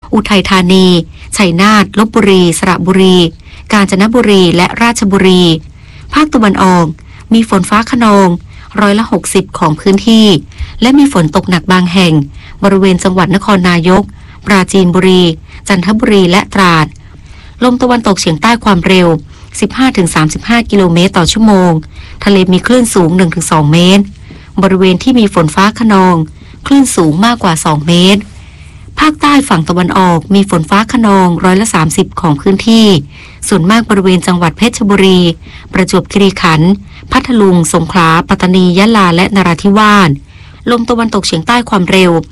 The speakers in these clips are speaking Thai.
อุทัยธานีชัยนาทลพบุรีสระบุรีกาญจนบุรีและราชบุรีภาคตะวันออกมีฝนฟ้าคะนอง60%ของพื้นที่และมีฝนตกหนักบางแห่งบริเวณจังหวัดนครนายกปราจีนบุรีจันทบุรีและตราดลมตะวันตกเฉียงใต้ความเร็ว 15-35 กิโลเมตรต่อชั่วโมงทะเลมีคลื่นสูง 1-2 เมตรบริเวณที่มีฝนฟ้าคะนองคลื่นสูงมากกว่า2เมตรภาคใต้ฝั่งตะวันออกมีฝนฟ้าคะนอง30%ของพื้นที่ส่วนมากบริเวณจังหวัดเพชรบุรีประจวบคีรีขันธ์พัทลุงสงขลาปัตตานียะลาและนราธิวาสลมตะวันตกเฉียงใต้ความเร็ว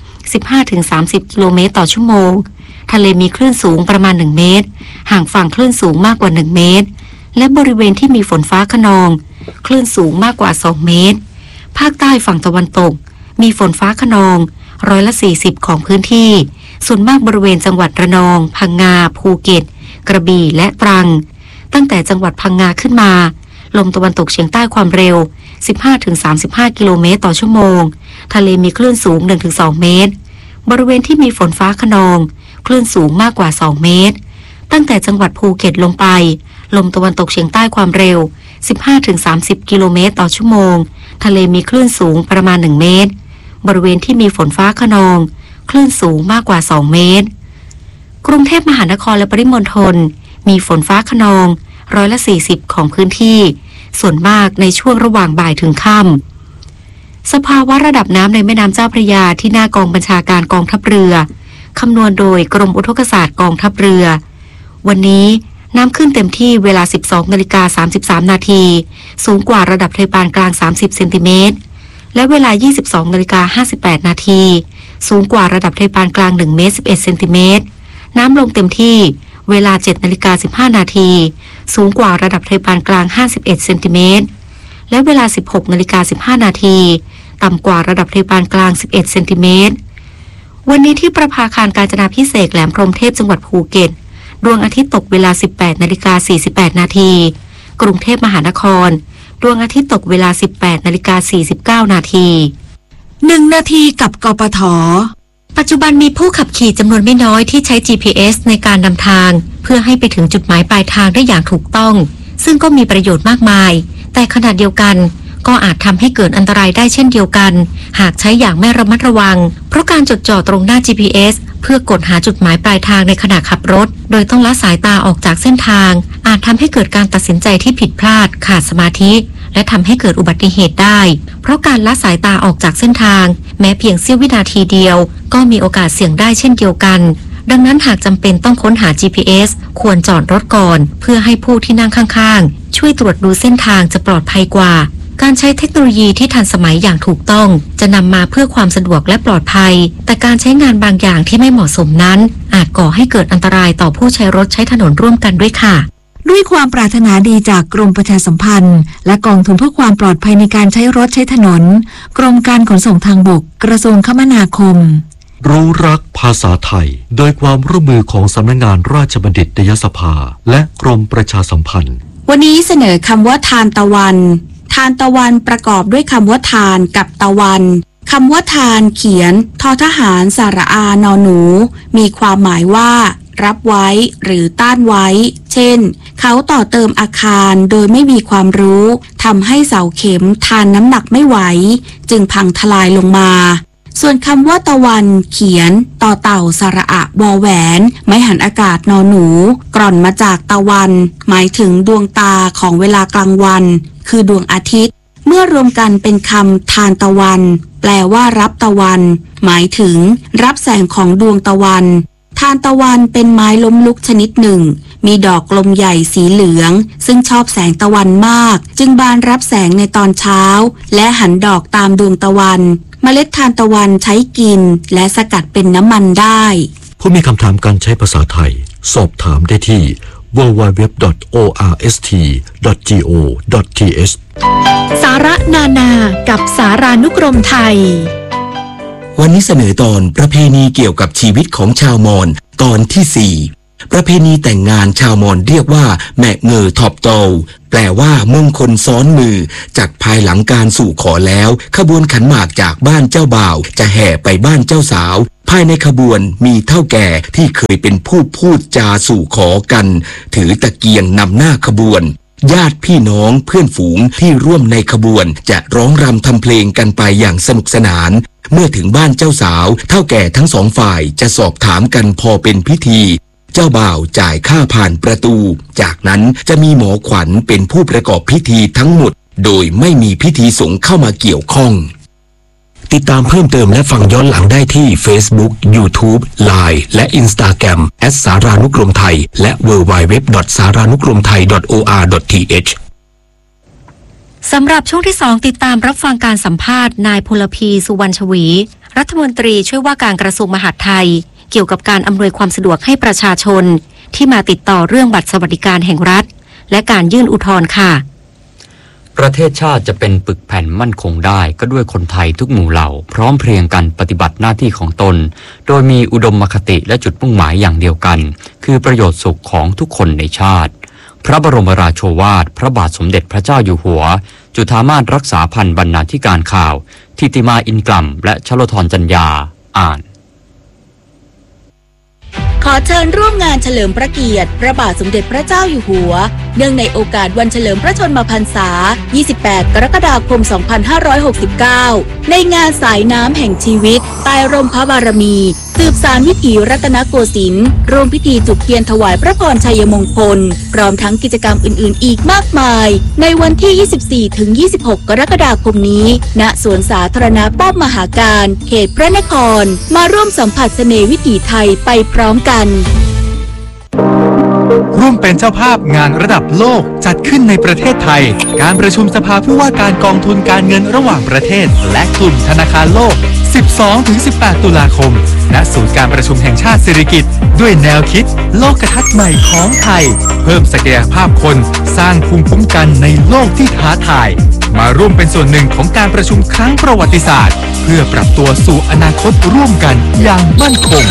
15-30 กิโลเมตรต่อชั่วโมงทะเลมีคลื่นสูงประมาณ1เมตรห่างฝั่งคลื่นสูงมากกว่า1เมตรและบริเวณที่มีฝนฟ้าคะนองคลื่นสูงมากกว่า2เมตรภาคใต้ฝั่งตะวันตกมีฝนฟ้าคะนอง40%ของพื้นที่ส่วนมากบริเวณจังหวัดระนองพังงาภูเก็ตกระบี่และตรังตั้งแต่จังหวัดพังงาขึ้นมาลมตะวันตกเฉียงใต้ความเร็ว 15-35 กิโลเมตรต่อชั่วโมงทะเลมีคลื่นสูง 1-2 เมตรบริเวณที่มีฝนฟ้าคะนองคลื่นสูงมากกว่า2เมตรตั้งแต่จังหวัดภูเก็ตลงไปลมตะวันตกเฉียงใต้ความเร็ว 15-30 กิโลเมตรต่อชั่วโมงทะเลมีคลื่นสูงประมาณ1เมตรบริเวณที่มีฝนฟ้าคะนองคลื่นสูงมากกว่า2เมตรกรุงเทพมหานครและปริมณฑลมีฝนฟ้าคะนอง40%ของพื้นที่ส่วนมากในช่วงระหว่างบ่ายถึงค่ำสภาวะระดับน้ำในแม่น้ำเจ้าพระยาที่หน้ากองบัญชาการกองทัพเรือคำนวณโดยกรมอุทกศาสตร์กองทัพเรือวันนี้น้ำขึ้นเต็มที่เวลา 12:33 นาทีสูงกว่าระดับทะเลปานกลาง30เซนติเมตรและเวลา 22:58 นาทีสูงกว่าระดับทะเลปานกลาง1เมตร11เซนติเมตรน้ำลงเต็มที่เวลา 7:15 นาทีสูงกว่าระดับทะเลปานกลาง51เซนติเมตรและเวลา 16:15 นาทีต่ำกว่าระดับทะเลปานกลาง11เซนติเมตรวันนี้ที่ประภาคารกาญจนาภิเษกแหลมพรหมเทพจังหวัดภูเก็ตดวงอาทิตย์ตกเวลา 18:48 นาทีกรุงเทพมหานครดวงอาทิตย์ตกเวลา 18:49 นาที1 นาทีกับกปท.ปัจจุบันมีผู้ขับขี่จำนวนไม่น้อยที่ใช้ GPS ในการนำทางเพื่อให้ไปถึงจุดหมายปลายทางได้อย่างถูกต้องซึ่งก็มีประโยชน์มากมายแต่ขณะเดียวกันก็อาจทำให้เกิดอันตรายได้เช่นเดียวกันหากใช้อย่างไม่ระมัดระวังเพราะการจดจ่อตรงหน้า GPS เพื่อกดหาจุดหมายปลายทางในขณะขับรถโดยต้องละสายตาออกจากเส้นทางอาจทำให้เกิดการตัดสินใจที่ผิดพลาดขาดสมาธิและทำให้เกิดอุบัติเหตุได้เพราะการละสายตาออกจากเส้นทางแม้เพียงเสี้ยววินาทีเดียวก็มีโอกาสเสี่ยงได้เช่นเดียวกันดังนั้นหากจำเป็นต้องค้นหา GPS ควรจอดรถก่อนเพื่อให้ผู้ที่นั่งข้างๆช่วยตรวจดูเส้นทางจะปลอดภัยกว่าการใช้เทคโนโลยีที่ทันสมัยอย่างถูกต้องจะนำมาเพื่อความสะดวกและปลอดภัยแต่การใช้งานบางอย่างที่ไม่เหมาะสมนั้นอาจก่อให้เกิดอันตรายต่อผู้ใช้รถใช้ถนนร่วมกันด้วยค่ะด้วยความปรารถนาดีจากกรมประชาสัมพันธ์และกองทุนเพื่อความปลอดภัยในการใช้รถใช้ถนนกรมการขนส่งทางบกกระทรวงคมนาคมรู้รักภาษาไทยโดยความร่วมมือของสำนักงานราชบัณฑิตยสภาและกรมประชาสัมพันธ์วันนี้เสนอคำว่าทานตะวันทานตะวันประกอบด้วยคำว่าทานกับตะวันคำว่าทานเขียนทอทหารสระอานอหนูมีความหมายว่ารับไว้หรือต้านไว้เช่นเขาต่อเติมอาคารโดยไม่มีความรู้ทำให้เสาเข็มทานน้ำหนักไม่ไหวจึงพังทลายลงมาส่วนคำว่าตะวันเขียนต่อเต่าสระอะวอแหวนไม้หันอากาศนอหนูกร่อนมาจากตะวันหมายถึงดวงตาของเวลากลางวันคือดวงอาทิตย์เมื่อรวมกันเป็นคำทานตะวันแปลว่ารับตะวันหมายถึงรับแสงของดวงตะวันทานตะวันเป็นไม้ล้มลุกชนิดหนึ่งมีดอกกลมใหญ่สีเหลืองซึ่งชอบแสงตะวันมากจึงบานรับแสงในตอนเช้าและหันดอกตามดวงตะวันเมล็ดทานตะวันใช้กินและสกัดเป็นน้ำมันได้ผู้มีคำถามการใช้ภาษาไทยสอบถามได้ที่ www.orst.go.th สาระนานากับสารานุกรมไทยวันนี้เสนอตอนประเพณีเกี่ยวกับชีวิตของชาวมอญตอนที่ 4ประเพณีแต่งงานชาวมอญเรียกว่าแมะเงอทอบโตแปลว่ามงคลซ้อนมือจากภายหลังการสู่ขอแล้วขบวนขันหมากจากบ้านเจ้าบ่าวจะแห่ไปบ้านเจ้าสาวภายในขบวนมีเฒ่าแก่ที่เคยเป็นผู้พูดจาสู่ขอกันถือตะเกียงนำหน้าขบวนญาติพี่น้องเพื่อนฝูงที่ร่วมในขบวนจะร้องรำทำเพลงกันไปอย่างสนุกสนานเมื่อถึงบ้านเจ้าสาวเฒ่าแก่ทั้งสองฝ่ายจะสอบถามกันพอเป็นพิธีเจ้าบ่าวจ่ายค่าผ่านประตูจากนั้นจะมีหมอขวัญเป็นผู้ประกอบพิธีทั้งหมดโดยไม่มีพิธีสงฆ์เข้ามาเกี่ยวข้องติดตามเพิ่มเติมและฟังย้อนหลังได้ที่ Facebook, YouTube, Line และ Instagram @ สารานุกรมไทยและ www.saranukromthai.or.th สำหรับช่วงที่ 2ติดตามรับฟังการสัมภาษณ์นายพลพีสุวรรณชวีรัฐมนตรีช่วยว่าการกระทรวงมหาดไทยเกี่ยวกับการอำนวยความสะดวกให้ประชาชนที่มาติดต่อเรื่องบัตรสวัสดิการแห่งรัฐและการยื่นอุทธรณ์ค่ะประเทศชาติจะเป็นปึกแผ่นมั่นคงได้ก็ด้วยคนไทยทุกหมู่เหล่าพร้อมเพรียงกันปฏิบัติหน้าที่ของตนโดยมีอุดมคติและจุดมุ่งหมายอย่างเดียวกันคือประโยชน์สุขของทุกคนในชาติพระบรมราโชวาทพระบาทสมเด็จพระเจ้าอยู่หัวจุฑามาสรักษาพันธ์บรรณาธิการข่าวทิติมาอินกล่ำและชโลธรจัญญาอ่านขอเชิญร่วมงานเฉลิมพระเกียรติพระบาทสมเด็จพระเจ้าอยู่หัวเนื่องในโอกาสวันเฉลิมพระชนมพรรษา 28 กรกฎาคม 2569 ในงานสายน้ำแห่งชีวิตใต้ร่มพระบารมีสืบสานวิถีรัตนโกสินทร์ร่วมพิธีจุดเทียนถวายพระพรชัยมงคลพร้อมทั้งกิจกรรมอื่นๆอีกมากมายในวันที่ 24-26 กรกฎาคมนี้ณสวนสาธารณะป้อมมหาการเขตพระนครมาร่วมสัมผัสเสน่ห์วิถีไทยไปพร้อมกันร่วมเป็นเจ้าภาพงานระดับโลกจัดขึ้นในประเทศไทยการประชุมสภาผู้ว่าการกองทุนการเงินระหว่างประเทศและกลุ่มธนาคารโลก 12-18 ตุลาคมณศูนย์การประชุมแห่งชาติสิริกิติ์ด้วยแนวคิดโลกทัศน์ใหม่ของไทยเพิ่มศักยภาพคนสร้างภูมิคุ้มกันในโลกที่ท้าทายมาร่วมเป็นส่วนหนึ่งของการประชุมครั้งประวัติศาสตร์เพื่อปรับตัวสู่อนาคตร่วมกันอย่างมั่นคง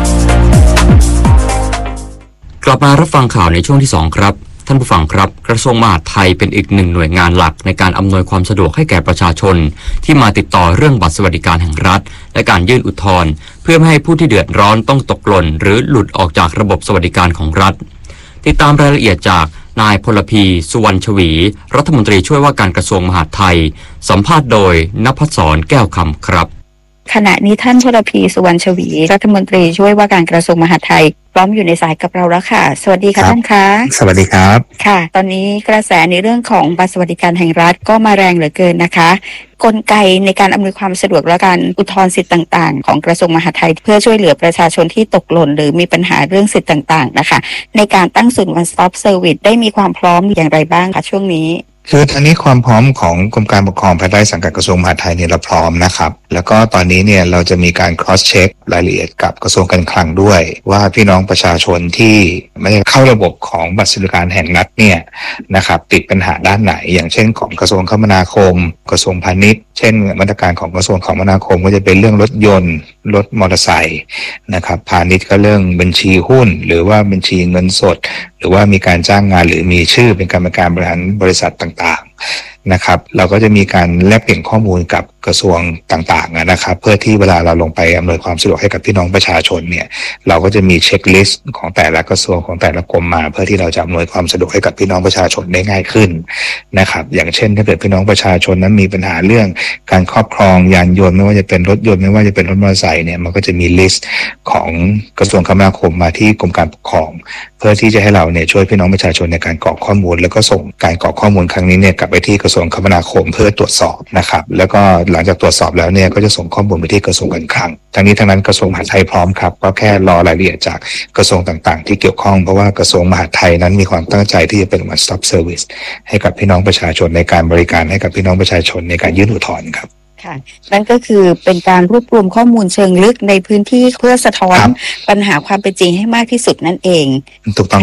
กลับมารับฟังข่าวในช่วงที่2ครับท่านผู้ฟังครับกระทรวงมหาดไทยเป็นอีกหนึ่งหน่วยงานหลักในการอำนวยความสะดวกให้แก่ประชาชนที่มาติดต่อเรื่องบัตรสวัสดิการแห่งรัฐและการยื่นอุทธรณ์เพื่อไม่ให้ผู้ที่เดือดร้อนต้องตกหล่นหรือหลุดออกจากระบบสวัสดิการของรัฐติดตามรายละเอียดจากนายพลพีสุวรรณชวีรัฐมนตรีช่วยว่าการกระทรวงมหาดไทยสัมภาษณ์โดยณภัสสรแก้วคำครับขณะนี้ท่านพลพีสุวรรณชวีรัฐมนตรีช่วยว่าการกระทรวงมหาดไทยพร้อมอยู่ในสายกับเราแล้วค่ะสวัสดีค่ะท่านคะสวัสดีครับค่ะตอนนี้กระแสในเรื่องของบัตรสวัสดิการแห่งรัฐก็มาแรงเหลือเกินนะคะกลไกในการอำนวยความสะดวกและการอุทธรณ์สิทธิ์ต่างๆของกระทรวงมหาดไทยเพื่อช่วยเหลือประชาชนที่ตกหล่นหรือมีปัญหาเรื่องสิทธิ์ต่างๆนะคะในการตั้งศูนย์ One Stop Service ได้มีความพร้อมอย่างไรบ้างคะช่วงนี้คือตอนนี้ความพร้อมของกรมการปกครองภายใต้สังกัดกระทรวงมหาดไทยเนี่ยเราพร้อมนะครับแล้วก็ตอนนี้เนี่ยเราจะมีการ cross check รายละเอียดกับกระทรวงการคลังด้วยว่าพี่น้องประชาชนที่ไม่ได้เข้าระบบของบัตรสวัสดิการแห่งรัฐเนี่ยนะครับติดปัญหาด้านไหนอย่างเช่นของกระทรวงคมนาคมกระทรวงพาณิชย์เช่นมาตรการของกระทรวงคมนาคมก็จะเป็นเรื่องรถยนต์รถมอเตอร์ไซค์นะครับพาณิชย์ก็เรื่องบัญชีหุ้นหรือว่าบัญชีเงินสดหรือว่ามีการจ้างงานหรือมีชื่อเป็นกรรมการบริหารบริษัทต่างๆนะครับเราก็จะมีการแลกเปลี่ยนข้อมูลกับกระทรวงต่างๆนะครับเพื่อที่เวลาเราลงไปอำนวยความสะดวกให้กับพี่น้องประชาชนเนี่ยเราก็จะมีเช็คลิสต์ของแต่ละกระทรวงของแต่ละกรมมาเพื่อที่เราจะอำนวยความสะดวกให้กับพี่น้องประชาชนได้ง่ายขึ้นนะครับอย่างเช่นถ้าเกิดพี่น้องประชาชนนั้นมีปัญหาเรื่องการครอบครองยานยนต์ไม่ว่าจะเป็นรถยนต์ไม่ว่าจะเป็นรถมอเตอร์ไซค์เนี่ยมันก็จะมีลิสต์ของกระทรวงคมนาคมมาที่กรมการปกครองเพื่อที่จะให้เราเนี่ยช่วยพี่น้องประชาชนในการกรอกข้อมูลแล้วก็ส่งการกรอกข้อมูลครั้งนี้เนี่ยกลับไปที่กระทรวงคมนาคมเพื่อตรวจสอบนะครับแล้วก็หลังจากตรวจสอบแล้วเนี่ยก็จะส่งข้อมูลไปที่กระทรวงการคลังทั้งนี้ทั้งนั้นกระทรวงมหาดไทยพร้อมครับก็แค่รอรายละเอียดจากกระทรวงต่างๆที่เกี่ยวข้องเพราะว่ากระทรวงมหาดไทยนั้นมีความตั้งใจที่จะเป็น One Stop Service ให้กับพี่น้องประชาชนในการบริการให้กับพี่น้องประชาชนในการยื่นอุทธรณ์ครับค่ะนั่นก็คือเป็นการรวบรวมข้อมูลเชิงลึกในพื้นที่เพื่อสะท้อนปัญหาความเป็นจริงให้มากที่สุดนั่นเองถูกต้องครับ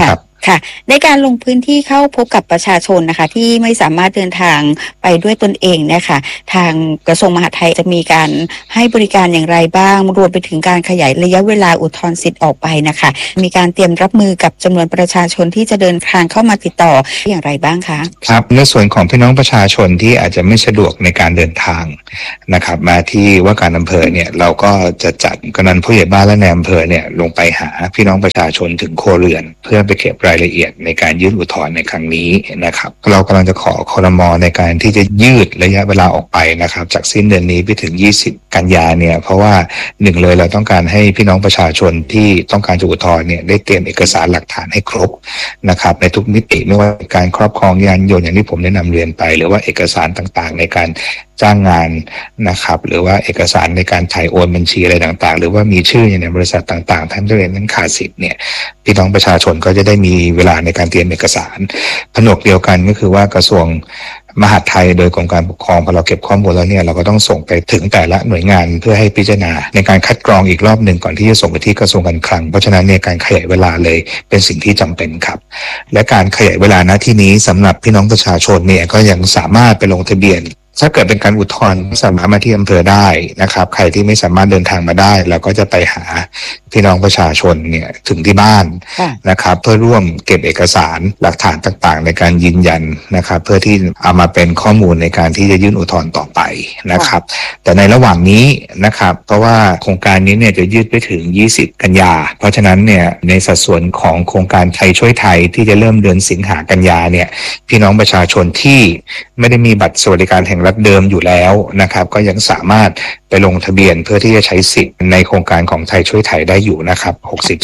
ค่ะในการลงพื้นที่เข้าพบกับประชาชนนะคะที่ไม่สามารถเดินทางไปด้วยตนเองเนี่ยค่ะทางกระทรวงมหาดไทยจะมีการให้บริการอย่างไรบ้างรวมไปถึงการขยายระยะเวลาอุทธรณ์สิทธิ์ออกไปนะคะมีการเตรียมรับมือกับจำนวนประชาชนที่จะเดินทางเข้ามาติดต่ออย่างไรบ้างคะครับในส่วนของพี่น้องประชาชนที่อาจจะไม่สะดวกในการเดินทางนะครับมาที่ว่าการอำเภอเนี่ยเราก็จะจัดกำนันผู้ใหญ่บ้านและนายอำเภอเนี่ยลงไปหาพี่น้องประชาชนถึงครัวเรือนเพื่อไปเก็บรายละเอียดในการยื่นอุทธรณ์ในครั้งนี้นะครับเรากำลังจะขอครม.ในการที่จะยืดระยะเวลาออกไปนะครับจากสิ้นเดือนนี้ไปถึง20กันยาเนี่ยเพราะว่าหนึ่งเลยเราต้องการให้พี่น้องประชาชนที่ต้องการจะอุทธรณ์เนี่ยได้เตรียมเอกสารหลักฐานให้ครบนะครับในทุกมิติไม่ว่าการครอบครองยานยนต์อย่างที่ผมได้นำเรียนไปหรือว่าเอกสารต่างๆในการจ้างงานนะครับหรือว่าเอกสารในการถ่ายโอนบัญชีอะไรต่างๆหรือว่ามีชื่อในบริษัทต่างๆท่านเรียนนั้นขาดสิทธิ์เนี่ยพี่น้องประชาชนก็จะได้มีเวลาในการเตรียมเอกสารผนวกเดียวกันก็คือว่ากระทรวงมหาดไทยโดยกรมการปกครองพอเราเก็บข้อมูลแล้วเนี่ยเราก็ต้องส่งไปถึงแต่ละหน่วยงานเพื่อให้พิจารณาในการคัดกรองอีกรอบหนึ่งก่อนที่จะส่งไปที่กระทรวงการคลังเพราะฉะนั้นเนี่ยการขยายเวลาเลยเป็นสิ่งที่จำเป็นครับและการขยายเวลาณที่นี้สำหรับพี่น้องประชาชนเนี่ยก็ยังสามารถไปลงทะเบียนถ้าเกิดเป็นการอุทธรณ์สามารถมาที่อำเภอได้นะครับใครที่ไม่สามารถเดินทางมาได้เราก็จะไปหาพี่น้องประชาชนเนี่ยถึงที่บ้านนะครับเพื่อร่วมเก็บเอกสารหลักฐานต่างๆในการยืนยันนะครับเพื่อที่เอามาเป็นข้อมูลในการที่จะยื่นอุทธรณ์ต่อไปนะครับแต่ในระหว่างนี้นะครับเพราะว่าโครงการนี้เนี่ยจะยืดไปถึง20กันยาเพราะฉะนั้นเนี่ยในสัดส่วนของโครงการไทยช่วยไทยที่จะเริ่มเดือนสิงหากันยาเนี่ยพี่น้องประชาชนที่ไม่ได้มีบัตรสวัสดิการแห่งรัฐเดิมอยู่แล้วนะครับก็ยังสามารถไปลงทะเบียนเพื่อที่จะใช้สิทธิ์ในโครงการของไทยช่วยไทยได้อยู่นะครับ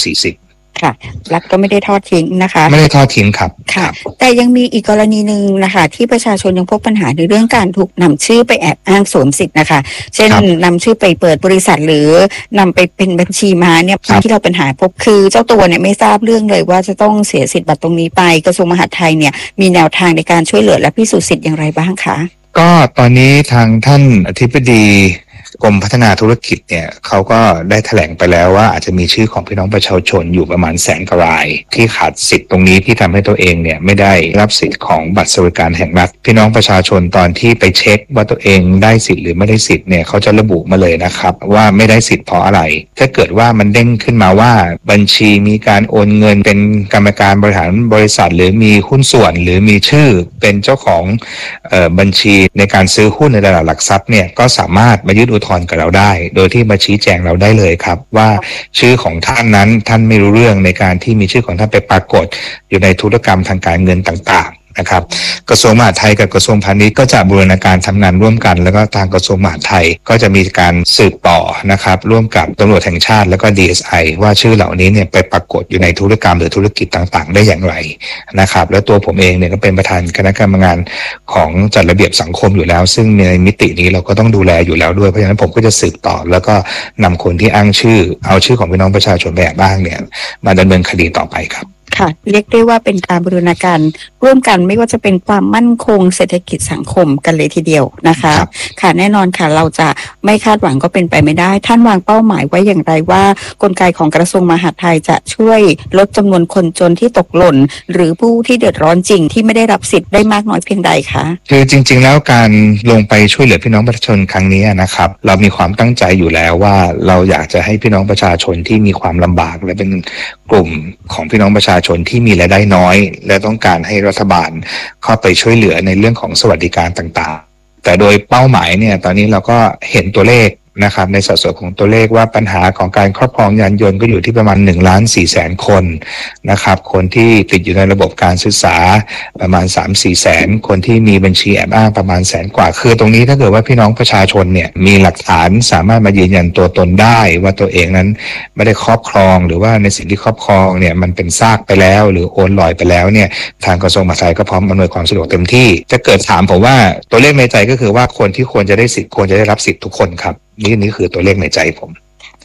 60-40 ค่ะรัฐก็ไม่ได้ทอดทิ้งนะคะไม่ได้ทอดทิ้งครับค่ะแต่ยังมีอีกกรณีหนึ่งนะคะที่ประชาชนยังพบปัญหาในเรื่องการถูกนำชื่อไปแอบอ้างสวมสิทธิ์นะคะเช่นนำชื่อไปเปิดบริษัทหรือนำไปเป็นบัญชีม้าเนี่ยที่เราเป็นหาพบคือเจ้าตัวเนี่ยไม่ทราบเรื่องเลยว่าจะต้องเสียสิทธิ์บัตรตรงนี้ไปกระทรวงมหาดไทยเนี่ยมีแนวทางในการช่วยเหลือและพิสูจน์สิทธิ์อย่างไรบ้างคะก็ตอนนี้ทางท่านอธิบดีกรมพัฒนาธุรกิจเนี่ยเขาก็ได้แถลงไปแล้วว่าอาจจะมีชื่อของพี่น้องประชาชนอยู่ประมาณ100,000 กว่ารายที่ขาดสิทธิ์ตรงนี้ที่ทำให้ตัวเองเนี่ยไม่ได้รับสิทธิ์ของบัตรสวัสดิการแห่งรัฐพี่น้องประชาชนตอนที่ไปเช็คว่าตัวเองได้สิทธิ์หรือไม่ได้สิทธิ์เนี่ยเขาจะระบุมาเลยนะครับว่าไม่ได้สิทธิ์เพราะอะไรถ้าเกิดว่ามันเด้งขึ้นมาว่าบัญชีมีการโอนเงินเป็นกรรมการบริหารบริษัทหรือมีหุ้นส่วนหรือมีชื่อเป็นเจ้าของบัญชีในการซื้อหุ้นในตลาดหลักทรัพย์เนี่ยก็สามารถมายื่นอุทธรณ์กับเราได้โดยที่มาชี้แจงเราได้เลยครับว่าชื่อของท่านนั้นท่านไม่รู้เรื่องในการที่มีชื่อของท่านไปปรากฏอยู่ในธุรกรรมทางการเงินต่างๆนะครับกระทรวงมหาดไทยกับกระทรวงพาณิชย์ก็จะบูรณาการทำงานร่วมกันแล้วก็ทางกระทรวงมหาดไทยก็จะมีการสืบต่อนะครับร่วมกับตำรวจแห่งชาติแล้วก็ DSI ว่าชื่อเหล่านี้เนี่ยไปปรากฏอยู่ในธุรกรรมหรือธุรกิจต่างๆได้อย่างไรนะครับแล้วตัวผมเองเนี่ยก็เป็นประธานคณะกรรมการของจัดระเบียบสังคมอยู่แล้วซึ่งในมิตินี้เราก็ต้องดูแลอยู่แล้วด้วยเพราะฉะนั้นผมก็จะสืบต่อแล้วก็นำคนที่อ้างชื่อเอาชื่อของพี่น้องประชาชนไปแอบอ้างเนี่ยมาดำเนินคดีต่อไปครับค่ะเรียกได้ว่าเป็นการบูรณาการร่วมกันไม่ว่าจะเป็นความมั่นคงเศรษฐกิจสังคมกันเลยทีเดียวนะคะค่ะแน่นอนค่ะเราจะไม่คาดหวังก็เป็นไปไม่ได้ท่านวางเป้าหมายไว้อย่างไรว่ากลไกของกระทรวงมหาดไทยจะช่วยลดจำนวนคนจนที่ตกหล่นหรือผู้ที่เดือดร้อนจริงที่ไม่ได้รับสิทธิ์ได้มากน้อยเพียงใดคะคือจริงๆแล้วการลงไปช่วยเหลือพี่น้องประชาชนครั้งนี้นะครับเรามีความตั้งใจอยู่แล้วว่าเราอยากจะให้พี่น้องประชาชนที่มีความลำบากและเป็นกลุ่มของพี่น้องประชาชนที่มีรายได้น้อยและต้องการให้รัฐบาลเข้าไปช่วยเหลือในเรื่องของสวัสดิการต่างๆแต่โดยเป้าหมายเนี่ยตอนนี้เราก็เห็นตัวเลขนะครับในสัดส่วนของตัวเลขว่าปัญหาของการครอบครองยานยนต์ก็อยู่ที่ประมาณ1,400,000 คนนะครับคนที่ติดอยู่ในระบบการศึกษาประมาณ 3-4 แสนคนที่มีบัญชีแอบอ้างประมาณ100,000 กว่าคือตรงนี้ถ้าเกิดว่าพี่น้องประชาชนเนี่ยมีหลักฐานสามารถมายืนยันตัวตนได้ว่าตัวเองนั้นไม่ได้ครอบครองหรือว่าในสิ่งที่ครอบครองเนี่ยมันเป็นซากไปแล้วหรือโอนลอยไปแล้วเนี่ยทางกระทรวงมหาดไทยก็พร้อมอำนวยความสะดวกเต็มที่จะเกิดถามผมว่าตัวเลขในใจก็คือว่าคนที่ควรจะได้สิทธิ์ควรจะได้รับสิทธิ์ทุกคนครับนี่คือตัวเลขในใจผม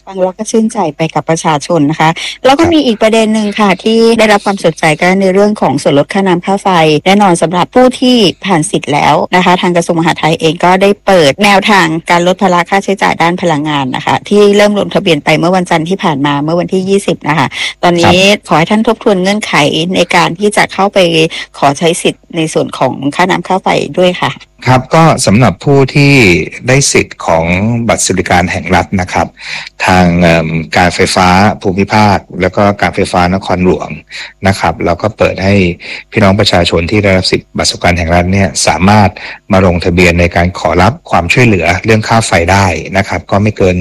ฟังแล้วก็ชื่นใจไปกับประชาชนนะคะแล้วก็มีอีกประเด็นหนึ่งค่ะที่ได้รับความสนใจก็ในเรื่องของส่วนลดค่าน้ำค่าไฟแน่นอนสำหรับผู้ที่ผ่านสิทธิ์แล้วนะคะทางกระทรวงมหาดไทยเองก็ได้เปิดแนวทางการลดภาระค่าใช้จ่ายด้านพลังงานนะคะที่เริ่มลงทะเบียนไปเมื่อวันจันทร์ที่ผ่านมาเมื่อวันที่20นะคะตอนนี้ขอให้ท่านทบทวนเงื่อนไขในการที่จะเข้าไปขอใช้สิทธิ์ในส่วนของค่าน้ำค่าไฟด้วยค่ะครับก็สำหรับผู้ที่ได้สิทธิ์ของบัตรสวัสดิการแห่งรัฐนะครับทางการไฟฟ้าภูมิภาคแล้วก็การไฟฟ้านครหลวงนะครับเราก็เปิดให้พี่น้องประชาชนที่ได้รับสิทธิ์บัตรสวัสดิการแห่งรัฐเนี่ยสามารถมาลงทะเบียนในการขอรับความช่วยเหลือเรื่องค่าไฟได้นะครับก็ไม่เกิน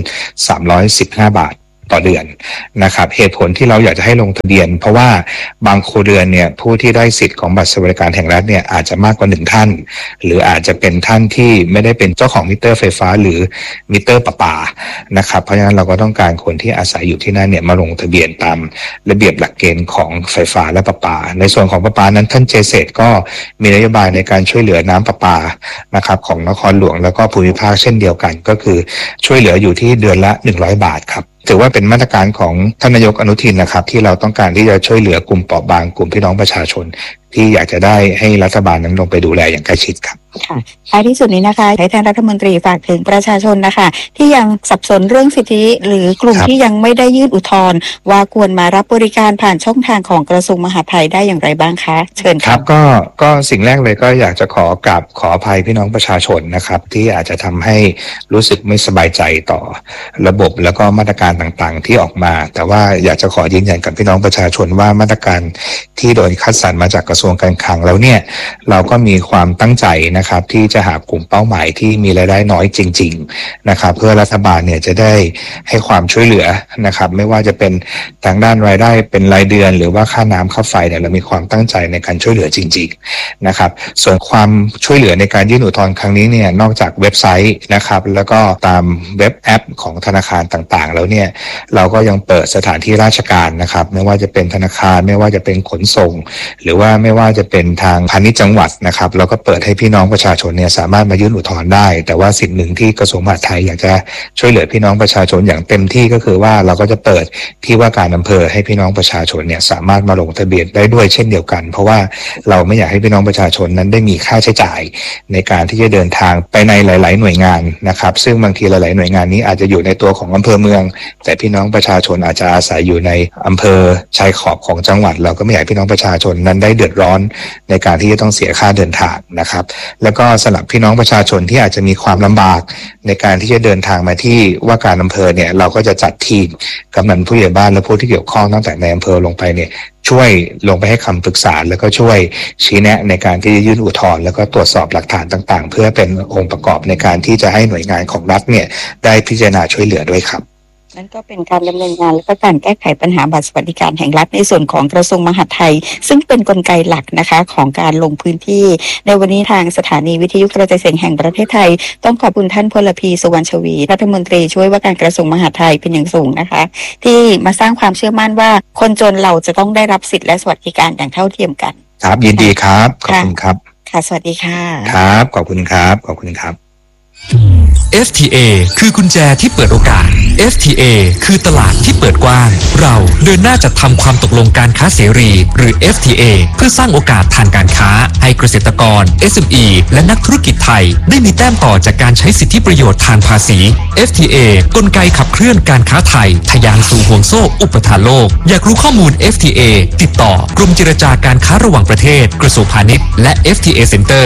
315 บาทต่อเดือนนะครับเหตุผลที่เราอยากจะให้ลงทะเบียนเพราะว่าบางครัวเรือนเนี่ยผู้ที่ได้สิทธิ์ของบัตรสวัสดิการแห่งรัฐเนี่ยอาจจะมากกว่า1ท่านหรืออาจจะเป็นท่านที่ไม่ได้เป็นเจ้าของมิเตอร์ไฟฟ้าหรือมิเตอร์ประปานะครับเพราะฉะนั้นเราก็ต้องการคนที่อาศัยอยู่ที่นั่นเนี่ยมาลงทะเบียนตามระเบียบหลักเกณฑ์ของไฟฟ้าและประปาในส่วนของประปานั้นท่านเจเซตก็มีนโยบายในการช่วยเหลือน้ำประปานะครับของนครหลวงแล้วก็ภูมิภาคเช่นเดียวกันก็คือช่วยเหลืออยู่ที่เดือนละ100 บาทครับถือว่าเป็นมาตรการของท่านนายกอนุทินนะครับที่เราต้องการที่จะช่วยเหลือกลุ่มเปราะบางกลุ่มพี่น้องประชาชนที่อยากจะได้ให้รัฐบาลนั้นลงไปดูแลอย่างใกล้ชิดครับค่ะท้ายที่สุดนี้นะคะให้ท่านรัฐมนตรีฝากถึงประชาชนนะคะที่ยังสับสนเรื่องสิทธิหรือกลุ่มที่ยังไม่ได้ยื่นอุทธรณ์ว่าควรมารับบริการผ่านช่องทางของกระทรวงมหาดไทยได้อย่างไรบ้างคะเชิญครับก็สิ่งแรกเลยก็อยากจะขออภัยพี่น้องประชาชนนะครับที่อาจจะทำให้รู้สึกไม่สบายใจต่อระบบแล้วก็มาตรการต่างๆที่ออกมาแต่ว่าอยากจะขอยืนยันกับพี่น้องประชาชนว่ามาตรการที่โดยคัดสรรมาจากกระทรวงการคลังแล้วเนี่ยเราก็มีความตั้งใจนะครับที่จะหากลุ่มเป้าหมายที่มีรายได้น้อยจริงๆนะครับเพื่อรัฐบาลเนี่ยจะได้ให้ความช่วยเหลือนะครับไม่ว่าจะเป็นทางด้านรายได้เป็นรายเดือนหรือว่าค่าน้ำค่าไฟเนี่ยเรามีความตั้งใจในการช่วยเหลือจริงๆนะครับส่วนความช่วยเหลือในการยื่นอุทธรณ์ครั้งนี้เนี่ยนอกจากเว็บไซต์นะครับแล้วก็ตามเว็บแอปของธนาคารต่างๆแล้วเนี่ยเราก็ยังเปิดสถานที่ราชการนะครับไม่ว่าจะเป็นธนาคารไม่ว่าจะเป็นขนส่งหรือว่าไม่ว่าจะเป็นทางพาณิชย์จังหวัดนะครับเราก็เปิดให้พี่น้องประชาชนเนี่ยสามารถมายื่นอุทธรณ์ได้แต่ว่าสิ่งหนึ่งที่กระทรวงมหาดไทยอยากจะช่วยเหลือพี่น้องประชาชนอย่างเต็มที่ก็คือว่าเราก็จะเปิดที่ว่าการอำเภอให้พี่น้องประชาชนเนี่ยสามารถมาลงทะเบียนได้ด้วยเช่นเดียวกันเพราะว่าเราไม่อยากให้พี่น้องประชาชนนั้นได้มีค่าใช้จ่ายในการที่จะเดินทางไปในหลายๆหน่วยงานนะครับซึ่งบางทีหลายๆหน่วยงานนี้อาจจะอยู่ในตัวของอำเภอเมืองแต่พี่น้องประชาชนอาจจะอาศัยอยู่ในอำเภอชายขอบของจังหวัดเราก็ไม่อยากให้พี่น้องประชาชนนั้นได้เดือดร้อนในการที่จะต้องเสียค่าเดินทางนะครับแล้วก็สำหรับพี่น้องประชาชนที่อาจจะมีความลำบากในการที่จะเดินทางมาที่ว่าการอำเภอเนี่ยเราก็จะจัดทีมกำนันผู้ใหญ่บ้านและผู้ที่เกี่ยวข้องตั้งแต่ในอำเภอลงไปเนี่ยช่วยลงไปให้คำปรึกษาแล้วก็ช่วยชี้แนะในการที่จะยื่นอุทธรณ์แล้วก็ตรวจสอบหลักฐานต่างๆเพื่อเป็นองค์ประกอบในการที่จะให้หน่วยงานของรัฐเนี่ยได้พิจารณาช่วยเหลือด้วยครับนั่นก็เป็นการดำเนินงานและก็การแก้ไขปัญหาบัตรสวัสดิการแห่งรัฐในส่วนของกระทรวงมหาดไทยซึ่งเป็นกลไกหลักนะคะของการลงพื้นที่ในวันนี้ทางสถานีวิทยุกระจายเสียงแห่งประเทศไทยต้องขอบคุณท่านพลพีสุวรรณชวีรัฐมนตรีช่วยว่าการกระทรวงมหาดไทยเป็นอย่างสูงนะคะที่มาสร้างความเชื่อมั่นว่าคนจนเราจะต้องได้รับสิทธิและสวัสดิการอย่างเท่าเทียมกันครับยินดีครับขอบคุณครับค่ะสวัสดีค่ะครับขอบคุณครับขอบคุณครับ FTA คือกุญแจที่เปิดโอกาส FTA คือตลาดที่เปิดกว้างเราเดินหน้าจัดทำความตกลงการค้าเสรีหรือ FTA เพื่อสร้างโอกาสทางการค้าให้เกษตรกร SME และนักธุรกิจไทยได้มีแต้มต่อจากการใช้สิทธิประโยชน์ทางภาษี FTA กลไกขับเคลื่อนการค้าไทยทะยานสู่ห่วงโซ่อุปทานโลกอยากรู้ข้อมูล FTA ติดต่อกรมเจรจาการค้าระหว่างประเทศกระทรวงพาณิชย์และ FTA Center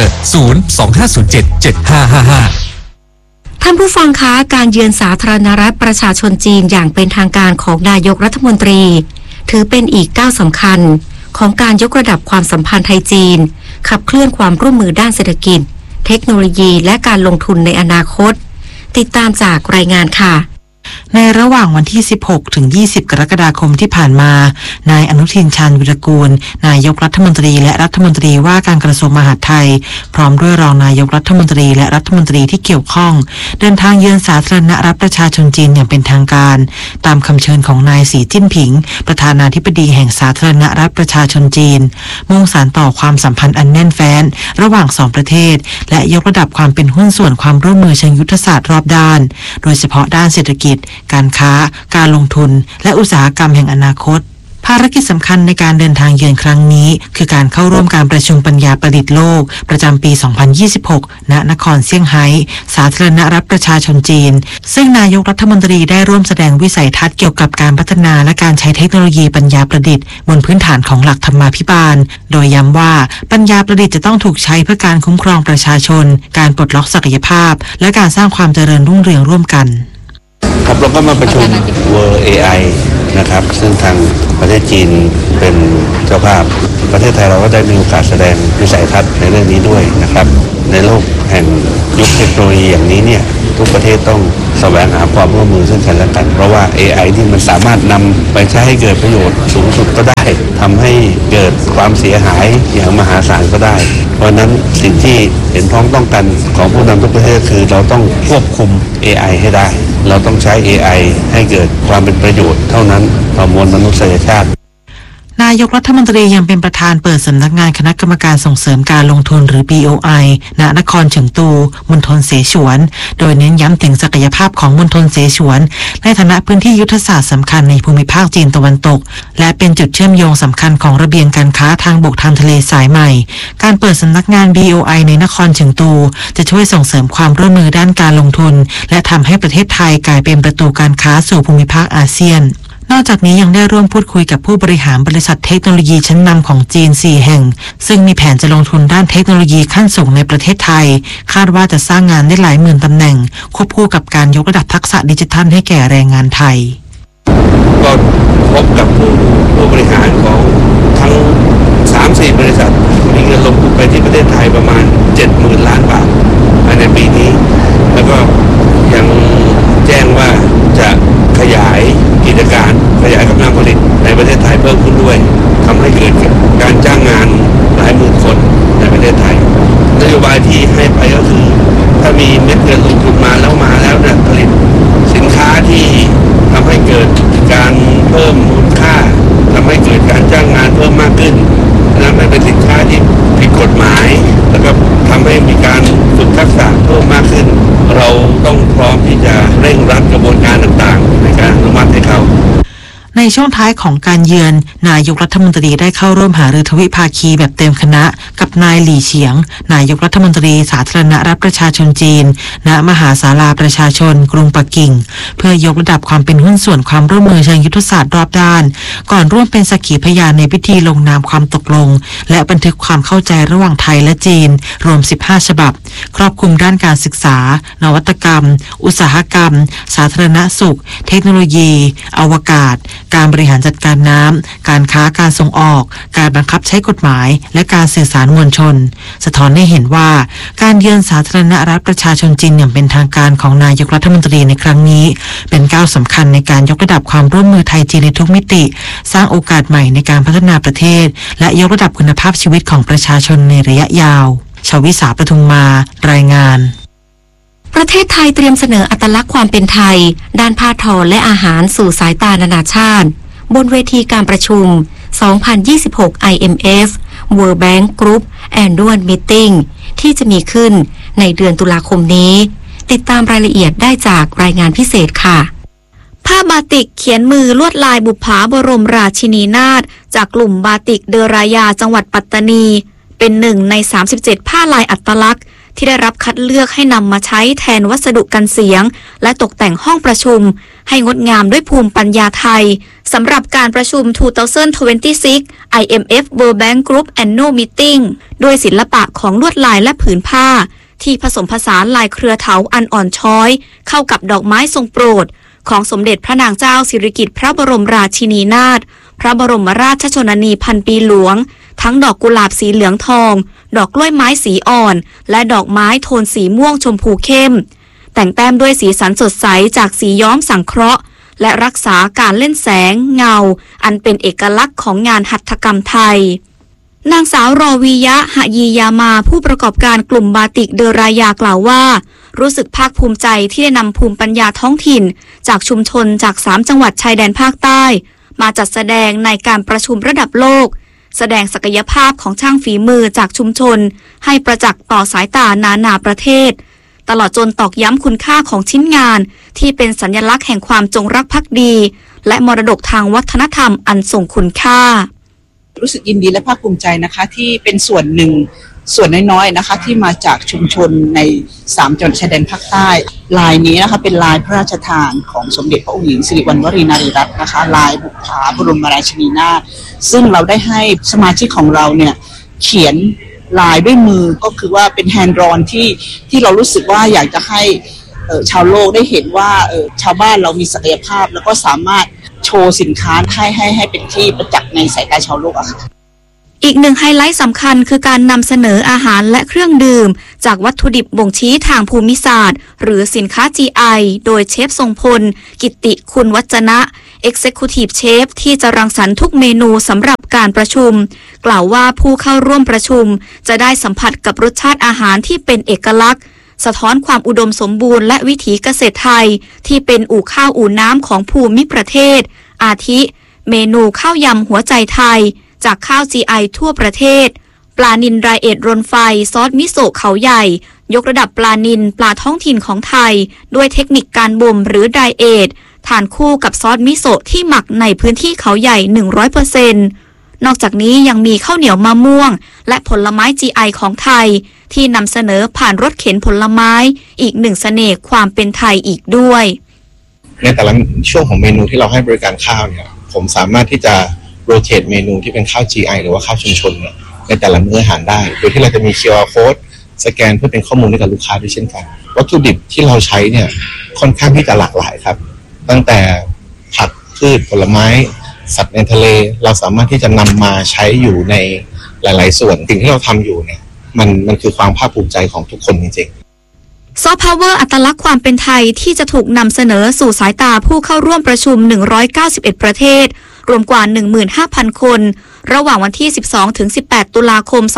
025077555 ท่านผู้ฟังคะการเยือนสาธารณรัฐประชาชนจีนอย่างเป็นทางการของนายกรัฐมนตรีถือเป็นอีกก้าวสำคัญของการยกระดับความสัมพันธ์ไทยจีนขับเคลื่อนความร่วมมือด้านเศรษฐกิจเทคโนโลยีและการลงทุนในอนาคตติดตามจากรายงานค่ะในระหว่างวันที่16ถึง20กรกฎาคมที่ผ่านมานายอนุทินชาญวิรากูลนายกรัฐมนตรีและรัฐมนตรีว่าการกระทรวงมหาดไทยพร้อมด้วยรองนายกรัฐมนตรีและรัฐมนตรีที่เกี่ยวข้องเดินทางเยือนสาธารณรัฐประชาชนจีนอย่างเป็นทางการตามคำเชิญของนายสีจิ้นผิงประธานาธิบดีแห่งสาธารณรัฐประชาชนจีนมุ่งสานต่อความสัมพันธ์อันแน่นแฟ้นระหว่างสองประเทศและยกระดับความเป็นหุ้นส่วนความร่วมมือเชิงยุทธศาสตร์รอบด้านโดยเฉพาะด้านเศรษฐกิจษ การค้า การลงทุนและอุตสาหกรรมแห่งอนาคตภารกิจสำคัญในการเดินทางเยือนครั้งนี้คือการเข้าร่วมการประชุมปัญญาประดิษฐ์โลกประจำปี 2026 ณ นครเซี่ยงไฮ้สาธารณรัฐประชาชนจีนซึ่งนายกรัฐมนตรีได้ร่วมแสดงวิสัยทัศน์เกี่ยวกับการพัฒนาและการใช้เทคโนโลยีปัญญาประดิษฐ์บนพื้นฐานของหลักธรรมาภิบาลโดยย้ำว่าปัญญาประดิษฐ์จะต้องถูกใช้เพื่อการคุ้มครองประชาชนการปลดล็อกศักยภาพและการสร้างความเจริญรุ่งเรืองร่วมกันครับเราก็มาประชุม World AI นะครับซึ่งทางประเทศจีนเป็นเจ้าภาพประเทศไทยเราก็ได้มีโอกาสแสดงวิสัยทัศน์ในเรื่องนี้ด้วยนะครับในโลกแห่งยุคเทคโนโลยีอย่างนี้เนี่ยทุกประเทศต้องแสวงหาความร่วมมือซึ่งกันและกันเพราะว่า AI ที่มันสามารถนำไปใช้ให้เกิดประโยชน์สูงสุดก็ได้ทำให้เกิดความเสียหายอย่างมหาศาลก็ได้เพราะนั้นสิ่งที่เห็นพ้องต้องกันของผู้นำทุกประเทศคือเราต้องควบคุม AI ให้ได้เราต้องใช้ AI ให้เกิดความเป็นประโยชน์เท่านั้นต่อมวลมนุษยชาตินายกรัฐมนตรียังเป็นประธานเปิดสำนักงานคณะกรรมการส่งเสริมการลงทุนหรือ BOI ณ นครเฉิงตูมณฑลเสฉวนโดยเน้นย้ำถึงศักยภาพของมณฑลเสฉวนในฐานะพื้นที่ยุทธศาสตร์สำคัญในภูมิภาคจีนตะวันตกและเป็นจุดเชื่อมโยงสำคัญของระเบียงการค้าทางบกทางทะเลสายใหม่การเปิดสำนักงาน BOI ในนครเฉิงตูจะช่วยส่งเสริมความร่วมมือด้านการลงทุนและทำให้ประเทศไทยกลายเป็นประตูการค้าสู่ภูมิภาคอาเซียนนอกจากนี้ยังได้ร่วมพูดคุยกับผู้บริหารบริษัทเทคโนโลยีชั้นนำของจีน 4 แห่งซึ่งมีแผนจะลงทุนด้านเทคโนโลยีขั้นสูงในประเทศไทยคาดว่าจะสร้างงานได้หลายหมื่นตำแหน่งควบคู่กับการยกระดับทักษะดิจิทัลให้แก่แรงงานไทยก็พบกับผู้บริหารของทั้ง 3-4 บริษัทมีเงินลงทุนไปที่ประเทศไทยประมาณ 70,000 ล้านบาทภายในปีนี้แล้วก็ยังแจ้งว่าจะขยายกิจการขยายกำลังผลิตในประเทศไทยเพิ่มขึ้นด้วยทำให้เกิดการจ้างงานหลายหมื่นคนในประเทศไทยนโยบายที่ให้ไปก็คือถ้ามีเม็ดเงินลงทุนมาแล้วเนี่ยผลิตสินค้าที่ทำให้เกิดการเพิ่มมูลค่าทำให้เกิดการจ้างงานเพิ่มมากขึ้นและไม่เป็นสินค้าที่ผิดกฎหมายแล้วก็ทำให้มีการฝึกทักษะเพิ่มมากขึ้นเราต้องพร้อมที่จะเร่งรัดกระบวนการต่างๆในการอนุมัติให้เข้าในช่วงท้ายของการเยือนนายกรัฐมนตรีได้เข้าร่วมหารือทวิภาคีแบบเต็มคณะกับนายหลี่เฉียงนายกรัฐมนตรีสาธารณรัฐประชาชนจีนณมหาศาลาประชาชนกรุงปักกิ่งเพื่อยกระดับความเป็นหุ้นส่วนความร่วมมือเชิงยุทธศาสตร์รอบด้านก่อนร่วมเป็นสักขีพยานในพิธีลงนามความตกลงและบันทึกความเข้าใจระหว่างไทยและจีนรวม15ฉบับครอบคลุมด้านการศึกษานวัตกรรมอุตสาหกรรมสาธารณสุขเทคโนโลยีอวกาศการบริหารจัดการน้ำการค้าการส่งออกการบังคับใช้กฎหมายและการสื่อสารมวลชนสะท้อนให้เห็นว่าการเยือนสาธารณรัฐประชาชนจีนอย่างเป็นทางการของนายกรัฐมนตรีในครั้งนี้เป็นก้าวสำคัญในการยกระดับความร่วมมือไทยจีนในทุกมิติสร้างโอกาสใหม่ในการพัฒนาประเทศและยกระดับคุณภาพชีวิตของประชาชนในระยะยาวชวิสาปทุมมารายงานประเทศไทยเตรียมเสนออัตลักษณ์ความเป็นไทยด้านผ้าทอและอาหารสู่สายตานานาชาติบนเวทีการประชุม 2026 IMF World Bank Group Annual Meeting ที่จะมีขึ้นในเดือนตุลาคมนี้ติดตามรายละเอียดได้จากรายงานพิเศษค่ะผ้าบาติกเขียนมือลวดลายบุปผาบรมราชินีนาถจากกลุ่มบาติกเดรายาจังหวัดปัตตานีเป็นหนึ่งใน37ผ้าลายอัตลักษณ์ที่ได้รับคัดเลือกให้นำมาใช้แทนวัสดุกันเสียงและตกแต่งห้องประชุมให้งดงามด้วยภูมิปัญญาไทยสำหรับการประชุม 2026 IMF World Bank Group Annual Meeting ด้วยศิลปะของลวดลายและผืนผ้าที่ผสมผสานลายเครือเถาอันอ่อนช้อยเข้ากับดอกไม้ทรงโปรดของสมเด็จพระนางเจ้าสิริกิติ์พระบรมราชินีนาถพระบรมราชชนนีพันปีหลวงทั้งดอกกุหลาบสีเหลืองทองดอกกล้วยไม้สีอ่อนและดอกไม้โทนสีม่วงชมพูเข้มแต่งแต้มด้วยสีสันสดใสจากสีย้อมสังเคราะห์และรักษาการเล่นแสงเงาอันเป็นเอกลักษณ์ของงานหัตถกรรมไทยนางสาวรอวียะหยียามาผู้ประกอบการกลุ่มบาติกเดรายากล่าวว่ารู้สึกภาคภูมิใจที่ได้นำภูมิปัญญาท้องถิ่นจากชุมชนจาก3จังหวัดชายแดนภาคใต้มาจัดแสดงในการประชุมระดับโลกแสดงศักยภาพของช่างฝีมือจากชุมชนให้ประจักษ์ต่อสายตานานาประเทศตลอดจนตอกย้ำคุณค่าของชิ้นงานที่เป็นสัญลักษณ์แห่งความจงรักภักดีและมรดกทางวัฒนธรรมอันทรงคุณค่ารู้สึกยินดีและภาคภูมิใจนะคะที่เป็นส่วนหนึ่งส่วนน้อยๆนะคะที่มาจากชุมชนใน3จังหวัดชายแดนภาคใต้ลายนี้นะคะเป็นลายพระราชทานของสมเด็จพระองค์หญิงสิริวัณวรีนารีรัตน์นะคะลายบุปผาบรมราชินีนาถซึ่งเราได้ให้สมาชิกของเราเนี่ยเขียนลายด้วยมือก็คือว่าเป็นแฮนด์ดรอนที่เรารู้สึกว่าอยากจะให้ชาวโลกได้เห็นว่าชาวบ้านเรามีศักยภาพแล้วก็สามารถโชว์สินค้าให้เป็นที่ประจักษ์ในสายตาชาวโลกอะค่ะอีกหนึ่งไฮไลท์สำคัญคือการนำเสนออาหารและเครื่องดื่มจากวัตถุดิบบ่งชี้ทางภูมิศาสตร์หรือสินค้า GI โดยเชฟทรงพลกิตติคุณวัจนะ Executive Chef ที่จะรังสรรค์ทุกเมนูสำหรับการประชุมกล่าวว่าผู้เข้าร่วมประชุมจะได้สัมผัสกับรสชาติอาหารที่เป็นเอกลักษณ์สะท้อนความอุดมสมบูรณ์และวิถีเกษตรไทยที่เป็นอู่ข้าวอู่น้ำของภูมิประเทศอาทิเมนูข้าวยำหัวใจไทยจากข้าว GI ทั่วประเทศปลานิลไรเอทรนไฟซอสมิโซะเขาใหญ่ยกระดับปลานิลปลาท้องถิ่นของไทยด้วยเทคนิคการบ่มหรือไดเอททานคู่กับซอสมิโซะที่หมักในพื้นที่เขาใหญ่ 100%นอกจากนี้ยังมีข้าวเหนียวมะม่วงและผลไม้ GI ของไทยที่นำเสนอผ่านรถเข็นผลไม้อีกหนึ่งเสน่ห์ความเป็นไทยอีกด้วยในแต่ละช่วงของเมนูที่เราให้บริการข้าวเนี่ยผมสามารถที่จะโรเตทเมนูที่เป็นข้าว GI หรือว่าข้าวชุมชนเนี่ยในแต่ละมื้ออาหารได้โดยที่เราจะมี QR code สแกนเพื่อเป็นข้อมูลให้กับลูกค้าด้วยเช่นกันวัตถุดิบที่เราใช้เนี่ยค่อนข้างที่จะหลากหลายครับตั้งแต่ผักพืชผลไม้สัตว์ในทะเลเราสามารถที่จะนำมาใช้อยู่ในหลายๆส่วนสิ่งที่เราทำอยู่เนี่ยมันคือความภาคภูมิใจของทุกคนจริงๆซอฟต์พาวเวอร์อัตลักษณ์ความเป็นไทยที่จะถูกนำเสนอสู่สายตาผู้เข้าร่วมประชุม191ประเทศรวมกว่า 15,000 คนระหว่างวันที่ 12-18 ตุลาคม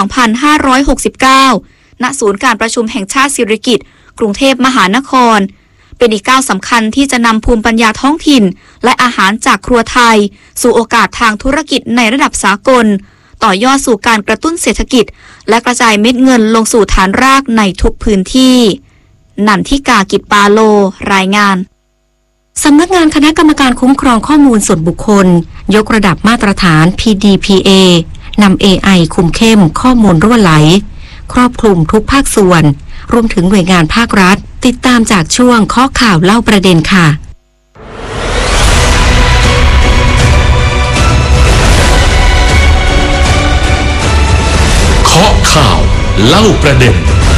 2569 ณ ศูนย์การประชุมแห่งชาติสิริกิติ์กรุงเทพมหานครเป็นอีกก้าวสำคัญที่จะนำภูมิปัญญาท้องถิ่นและอาหารจากครัวไทยสู่โอกาสทางธุรกิจในระดับสากลต่อยอดสู่การกระตุ้นเศรษฐกิจและกระจายเม็ดเงินลงสู่ฐานรากในทุกพื้นที่นันทิกา กิจปาโลรายงานสำนักงานคณะกรรมการคุ้มครองข้อมูลส่วนบุคคลยกระดับมาตรฐาน PDPA นำ AI คุมเข้มข้อมูลรั่วไหลครอบคลุมทุกภาคส่วนรวมถึงหน่วยงานภาครัฐติดตามจากช่วงข้อข่าวเล่าประเด็นค่ะข้อข่าวเล่าประเด็น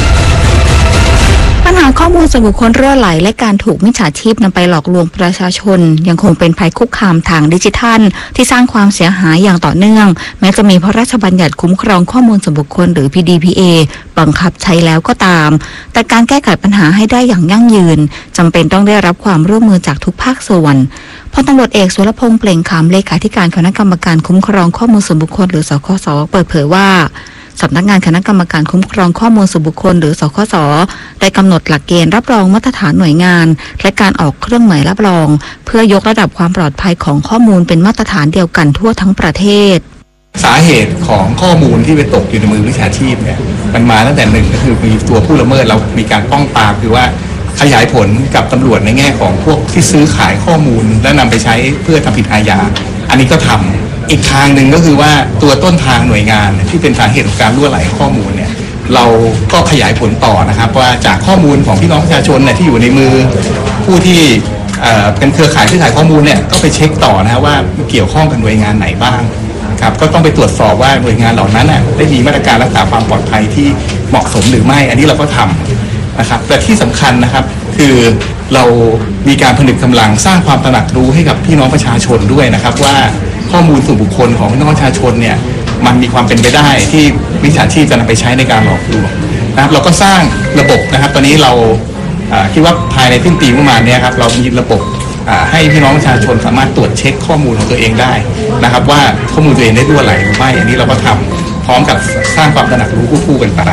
ปัญหาข้อมูลส่วนบุคคลรั่วไหลและการถูกมิจฉาชีพนำไปหลอกลวงประชาชนยังคงเป็นภัยคุกคามทางดิจิทัลที่สร้างความเสียหายอย่างต่อเนื่องแม้จะมีพระราชบัญญัติคุ้มครองข้อมูลส่วนบุคคลหรือ PDPA บังคับใช้แล้วก็ตามแต่การแก้ไขปัญหาให้ได้อย่างยั่งยืนจำเป็นต้องได้รับความร่วมมือจากทุกภาคส่วนพลตำรวจเอกสุรพงษ์เปล่งขำเลขาธิการคณะกรรมการคุ้มครองข้อมูลส่วนบุคคลหรือสคส.เปิดเผยว่าสำนักงานคณะกรรมการคุ้มครองข้อมูลส่วนบุคคลหรือสคส.ได้กำหนดหลักเกณฑ์รับรองมาตรฐานหน่วยงานและการออกเครื่องหมายรับรองเพื่อยกระดับความปลอดภัยของข้อมูลเป็นมาตรฐานเดียวกันทั่วทั้งประเทศสาเหตุของข้อมูลที่ไปตกอยู่ในมือมิจฉาชีพเนี่ยมันมาตั้งแต่หนึ่งก็คือมีตัวผู้ละเมิดเรามีการป้องปรามคือว่าขยายผลกับตำรวจในแง่ของพวกที่ซื้อขายข้อมูลและนำไปใช้เพื่อทำผิดอาญาอันนี้ก็ทำอีกทางหนึ่งก็คือว่าตัวต้นทางหน่วยงานที่เป็นสาเหตุของการรั่วไหลข้อมูลเนี่ยเราก็ขยายผลต่อนะครับว่าจากข้อมูลของพี่น้องประชาชนเนี่ยที่อยู่ในมือผู้ที่เป็นเครือข่ายที่ขายข้อมูลเนี่ยก็ไปเช็คต่อนะว่าเกี่ยวข้องกับหน่วยงานไหนบ้างครับก็ต้องไปตรวจสอบว่าหน่วยงานเหล่านั้นได้มีมาตรการรักษาความปลอดภัยที่เหมาะสมหรือไม่อันนี้เราก็ทำนะครับแต่ที่สำคัญนะครับคือเรามีการผนึกกำลังสร้างความตระหนักรู้ให้กับพี่น้องประชาชนด้วยนะครับว่าข้อมูลส่วนบุคคลของพี่น้องประชาชนเนี่ยมันมีความเป็นไปได้ที่มิจฉาชีพจะนำไปใช้ในการหลอกลวงนะครับเราก็สร้างระบบนะครับตอนนี้เราคิดว่าภายในสิ้นปีประมาณนี้ครับเรามีระบบให้พี่น้องประชาชนสามารถตรวจเช็คข้อมูลของตัวเองได้นะครับว่าข้อมูลตัวเองได้รั่วไหลหรือไม่อันนี้เราก็ทำพร้อมกับสร้างความตระหนักรู้คู่กันไปส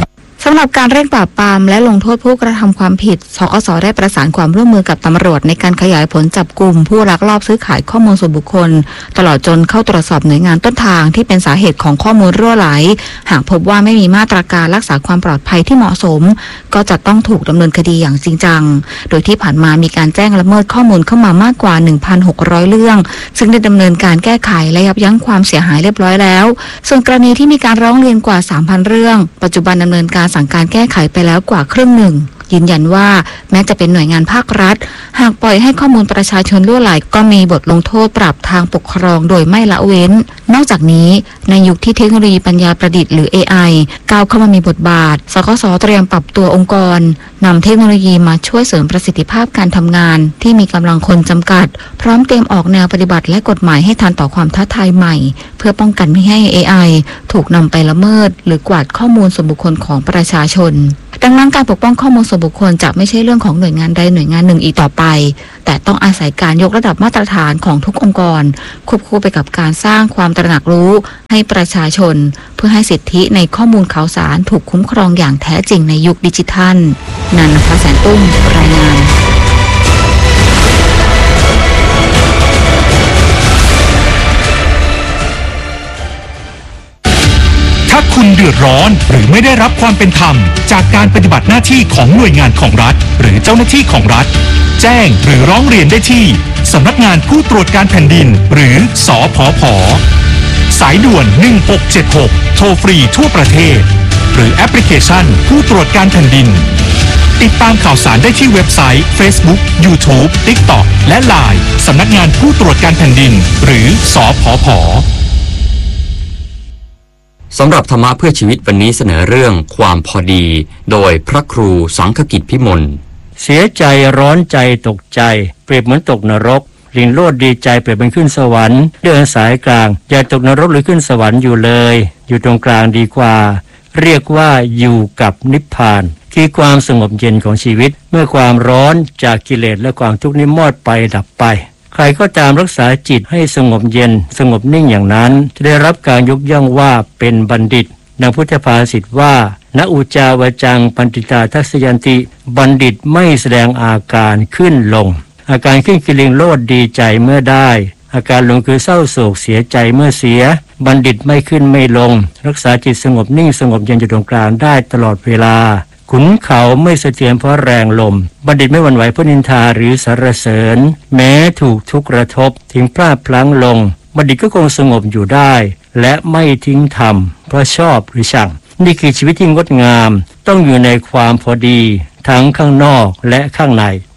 ำหรับการเร่งปราบปรามและลงโทษผู้กระทำความผิดสกส.ได้ประสานความร่วมมือกับตำรวจในการขยายผลจับกลุ่มผู้ลักลอบซื้อขายข้อมูลส่วนบุคคลตลอดจนเข้าตรวจสอบหน่วยงานต้นทางที่เป็นสาเหตุของข้อมูลรั่วไหลหากพบว่าไม่มีมาตรการรักษาความปลอดภัยที่เหมาะสมก็จะต้องถูกดำเนินคดีอย่างจริงจังโดยที่ผ่านมามีการแจ้งละเมิดข้อมูลเข้ามามากกว่า 1,600 เรื่องซึ่งได้ดำเนินการแก้ไขและยับยั้งความเสียหายเรียบร้อยแล้วส่วนกรณีที่มีการร้องเรียนกว่า 3,000 เรื่องปัจจุบันดำเนินการสั่งการแก้ไขไปแล้วกว่าครึ่งหนึ่งยืนยันว่าแม้จะเป็นหน่วยงานภาครัฐหากปล่อยให้ข้อมูลประชาชนรั่วไหลก็มีบทลงโทษปรับทางปกครองโดยไม่ละเว้นนอกจากนี้ในยุคที่เทคโนโลยีปัญญาประดิษฐ์หรือ AI ก้าวเข้ามามีบทบาทสกส.เตรียมปรับตัวองค์กรนำเทคโนโลยีมาช่วยเสริมประสิทธิภาพการทำงานที่มีกำลังคนจำกัดพร้อมเตรียมออกแนวปฏิบัติและกฎหมายให้ทันต่อความท้าทายใหม่เพื่อป้องกันไม่ให้ AI ถูกนำไปละเมิดหรือกวาดข้อมูลส่วนบุคคลของประชาชนดังนั้นการปกป้องข้อมูลส่วนบุคคลจะไม่ใช่เรื่องของหน่วยงานใดหน่วยงานหนึ่งอีกต่อไปแต่ต้องอาศัยการยกระดับมาตรฐานของทุกองค์กรควบคู่ไปกับการสร้างความตระหนักรู้ให้ประชาชนเพื่อให้สิทธิในข้อมูลข่าวสารถูกคุ้มครองอย่างแท้จริงในยุคดิจิทัลนันทแสนตุ้มรายงานถ้าคุณเดือดร้อนหรือไม่ได้รับความเป็นธรรมจากการปฏิบัติหน้าที่ของหน่วยงานของรัฐหรือเจ้าหน้าที่ของรัฐแจ้งหรือร้องเรียนได้ที่สำนักงานผู้ตรวจการแผ่นดินหรือสผผ.สายด่วน1676โทรฟรีทั่วประเทศหรือแอปพลิเคชันผู้ตรวจการแผ่นดินติดตามข่าวสารได้ที่เว็บไซต์ Facebook YouTube TikTok และ LINE สำนักงานผู้ตรวจการแผ่นดินหรือสผผ. สำหรับธรรมะเพื่อชีวิตวันนี้เสนอเรื่องความพอดีโดยพระครูสังฆกิจพิมลเสียใจร้อนใจตกใจเปรียบเหมือนตกนรกลินโลดดีใจเปรียบเป็นขึ้นสวรรค์เดินสายกลางอย่าตกนรกหรือขึ้นสวรรค์อยู่เลยอยู่ตรงกลางดีกว่าเรียกว่าอยู่กับนิพพานคือความสงบเย็นของชีวิตเมื่อความร้อนจากกิเลสและความทุกข์นี้มอดไปดับไปใครก็ตามรักษาจิตให้สงบเย็นสงบนิ่งอย่างนั้นจะได้รับการยกย่องว่าเป็นบัณฑิตดังพุทธภาษิตว่าณอุจาวจังปันติตาทัศยันติบัณฑิตไม่แสดงอาการขึ้นลงอาการขึ้นกิเลสโลดดีใจเมื่อได้อาการลงคือเศร้าโศกเสียใจเมื่อเสียบัณฑิตไม่ขึ้นไม่ลงรักษาจิตสงบนิ่งสงบเย็นอยู่ตรงกลางได้ตลอดเวลาขุนเขาไม่สะเทือนเพราะแรงลมบัณฑิตไม่หวั่นไหวเพราะนินทาหรือสรรเสริญแม้ถูกทุกข์กระทบถึงพลาดพลั้งลงบัณฑิตก็คงสงบอยู่ได้และไม่ทิ้งธรรมเพราะชอบหรือชังนี่คือชีวิตที่งดงามต้องอยู่ในความพอดีทั้งข้างนอกและข้างใน